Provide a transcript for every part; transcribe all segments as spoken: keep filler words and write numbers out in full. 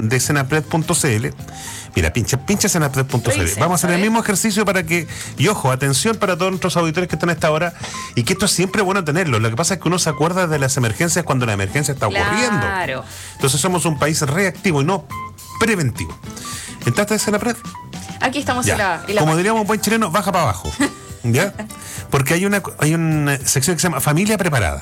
de senapred punto c l. Mira, pincha, pincha senapred punto c l. Revisen, Vamos a hacer el ¿sabes? mismo ejercicio para que, y ojo, atención para todos nuestros auditores que están a esta hora, y que esto es siempre bueno tenerlo. Lo que pasa es que uno se acuerda de las emergencias cuando la emergencia está ocurriendo. Claro. Entonces somos un país reactivo y no preventivo. ¿Entraste de Senapred? Aquí estamos Ya. en la, en la Como página. diríamos un buen chileno, baja para abajo. ¿Ya? Porque hay una, hay una sección que se llama Familia Preparada.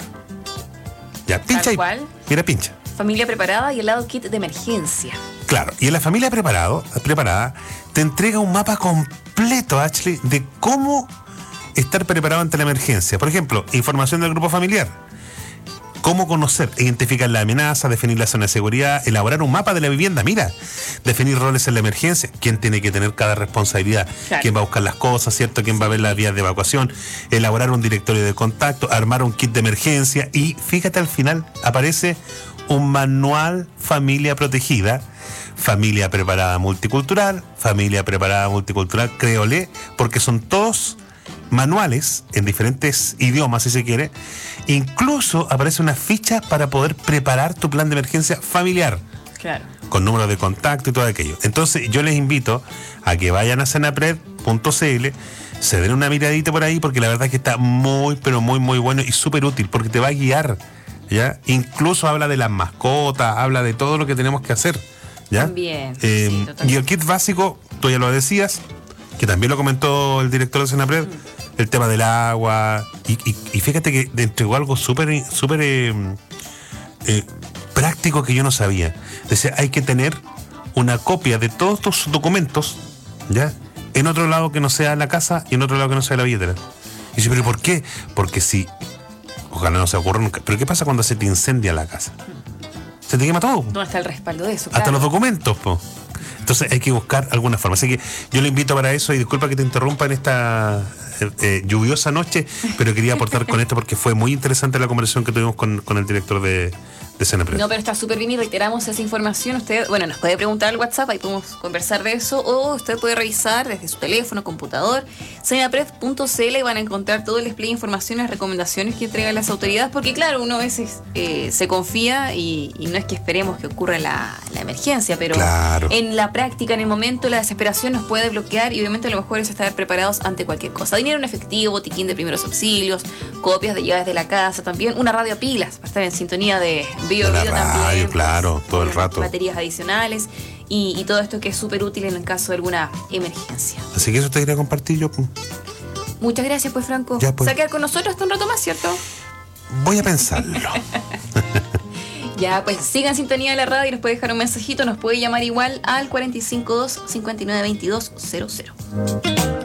Ya, pincha Tal ahí. cual. Mira, pincha. Familia preparada y al lado kit de emergencia. Claro, y en la familia preparado, preparada te entrega un mapa completo, Ashley, de cómo estar preparado ante la emergencia. Por ejemplo, información del grupo familiar. Cómo conocer, identificar la amenaza, definir la zona de seguridad, elaborar un mapa de la vivienda, mira, definir roles en la emergencia, quién tiene que tener cada responsabilidad, Claro. quién va a buscar las cosas, ¿cierto? Quién va a ver las vías de evacuación, elaborar un directorio de contacto, armar un kit de emergencia y fíjate al final aparece un manual familia protegida, familia preparada multicultural, familia preparada multicultural, créole, porque son todos manuales en diferentes idiomas, si se quiere. Incluso aparece una ficha para poder preparar tu plan de emergencia familiar, Claro. con números de contacto y todo aquello. Entonces yo les invito a que vayan a senapred punto c l, se den una miradita por ahí, porque la verdad es que está muy, pero muy, muy bueno y súper útil, porque te va a guiar, ¿ya? Incluso habla de las mascotas, habla de todo lo que tenemos que hacer, ¿ya? También, Eh, sí, totalmente. y el kit básico, tú ya lo decías, que también lo comentó el director de Senapred, el tema del agua, y, y, y fíjate que te entregó algo súper, súper eh, eh, práctico que yo no sabía. Decía, hay que tener una copia de todos tus documentos, ¿ya? En otro lado que no sea la casa y en otro lado que no sea la billetera. Y dice, ¿pero por qué? Porque si, ojalá no se ocurra nunca, pero ¿qué pasa cuando se te incendia la casa? Se te quema todo. ¿Dónde está el respaldo de eso? Hasta Claro. los documentos, po. Entonces hay que buscar alguna forma. Así que yo le invito para eso, y disculpa que te interrumpa en esta eh, eh, lluviosa noche, pero quería aportar con esto porque fue muy interesante la conversación que tuvimos con, con el director de, de Senapred. No, pero está súper bien y reiteramos esa información. Usted, bueno, nos puede preguntar al WhatsApp, ahí podemos conversar de eso, o usted puede revisar desde su teléfono, computador, senapred punto c l, y van a encontrar todo el display de informaciones, recomendaciones que entregan las autoridades, porque claro, uno a veces eh, se confía y, y no es que esperemos que ocurra la, la emergencia, pero Claro. en la práctica, en el momento, la desesperación nos puede bloquear y obviamente lo mejor es estar preparados ante cualquier cosa. Dinero en efectivo, botiquín de primeros auxilios, copias de llaves de la casa, también una radio a pilas para estar en sintonía de Bio De la Bio radio, también, claro, pues, todo el con rato. baterías adicionales y, y todo esto que es súper útil en el caso de alguna emergencia. Así que eso te quería compartir yo. po. Muchas gracias, pues, Franco. Ya, pues. Se va a quedar con nosotros hasta un rato más, ¿cierto? Voy a pensarlo. Ya, pues sigan en sintonía de la radio y nos puede dejar un mensajito, nos puede llamar igual al cuatro cinco dos, cinco nueve dos dos cero cero.